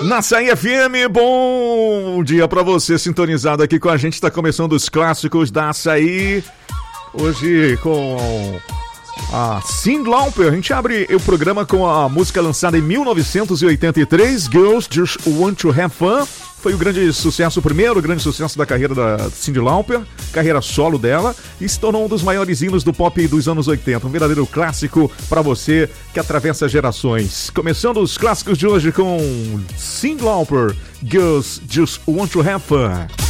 Na Açaí FM, bom dia pra você sintonizado aqui com a gente. Tá começando os clássicos da Açaí. Hoje com a Cyndi Lauper. A gente abre o programa com a música lançada em 1983, Girls Just Want to Have Fun. Foi o grande sucesso, o primeiro grande sucesso da carreira da Cyndi Lauper, carreira solo dela, e se tornou um dos maiores hinos do pop dos anos 80. Um verdadeiro clássico para você que atravessa gerações. Começando os clássicos de hoje com Cyndi Lauper, Girls Just Want to Have Fun.